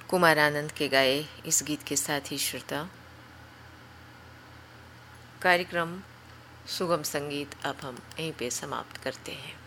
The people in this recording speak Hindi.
कुमार आनंद के गाए इस गीत के साथ ही श्रोता कार्यक्रम सुगम संगीत अब हम यहीं पे समाप्त करते हैं।